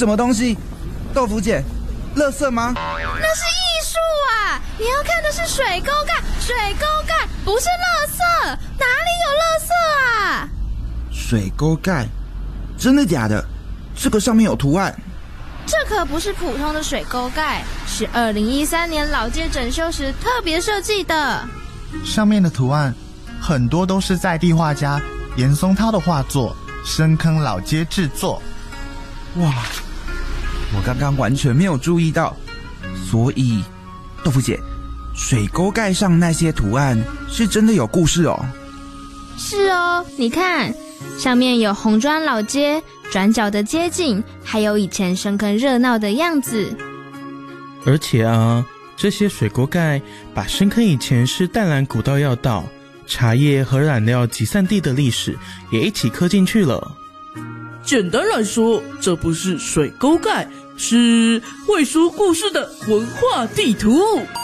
什么东西？豆腐姐，垃圾吗？ 那是艺术啊！你要看的是水沟盖，水沟盖不是垃圾，哪里有垃圾啊？ 水沟盖？真的假的？这个上面有图案。 这可不是普通的水沟盖，是2013年老街整修时特别设计的。 上面的图案很多都是在地画家严嵩涛的画作深坑老街制作。 哇，我刚刚完全没有注意到，所以豆腐姐，水沟盖上那些图案是真的有故事哦。 是哦，你看上面有红砖老街转角的街景，还有以前深坑热闹的样子。 而且啊，这些水沟盖把深坑以前是淡蓝古道要道、茶叶和染料集散地的历史也一起刻进去了。 简单来说，这不是水沟盖，是会说故事的文化地图。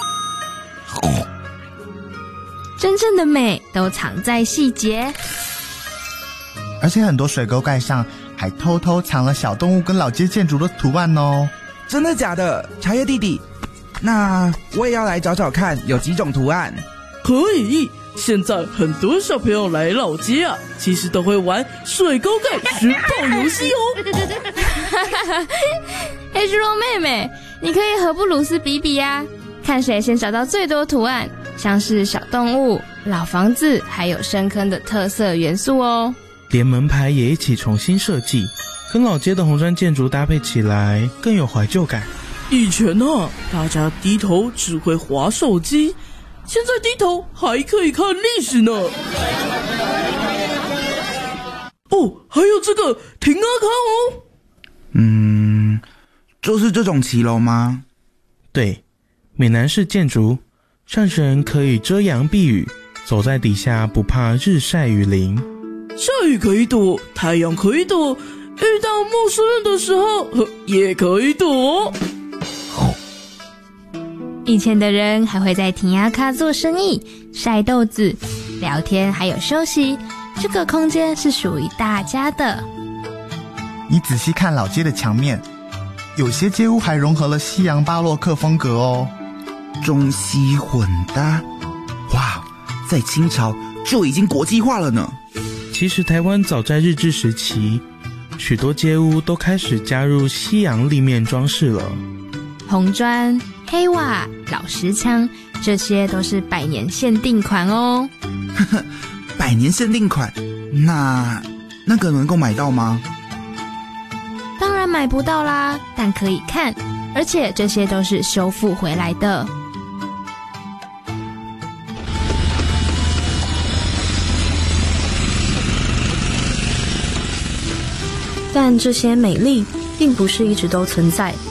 真正的美都藏在细节， 而且很多水沟盖上还偷偷藏了小动物跟老街建筑的图案哦。 真的假的？茶叶弟弟，那我也要来找找看有几种图案。 可以，现在很多小朋友来老街啊，其实都会玩水沟盖寻宝游戏哦。 黑猪肉妹妹，你可以和布鲁斯比比呀，看谁先找到最多图案，像是小动物、老房子，还有深坑的特色元素哦。 连门牌也一起重新设计，跟老街的红砖建筑搭配起来更有怀旧感。 以前啊，大家低头只会滑手机，现在低头还可以看历史呢。哦，还有这个停阿康哦。 就是这种骑楼吗？ 对，闽南式建筑，上人可以遮阳避雨，走在底下不怕日晒雨淋。 下雨可以躲，太阳可以躲，遇到陌生人的时候也可以躲。 以前的人还会在亭仔腳做生意、晒豆子、聊天，还有休息。这个空间是属于大家的。 你仔细看老街的墙面，有些街屋还融合了西洋巴洛克风格哦， 中西混搭。哇，在清朝就已经国际化了呢。 其实台湾早在日治时期，许多街屋都开始加入西洋立面装饰了。 红砖、黑瓦、老石墙，这些都是100年限定款哦。 100年限定款，那个能够买到吗？ 当然买不到啦，但可以看，而且这些都是修复回来的。 但这些美丽并不是一直都存在。